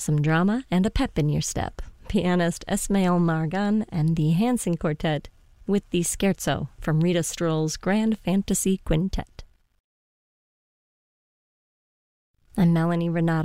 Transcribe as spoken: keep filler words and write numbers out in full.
some drama and a pep in your step. Pianist Esmail Margan and the Hansen Quartet with the Scherzo from Rita Stroll's Grand Fantasy Quintet. I'm Melanie Renato.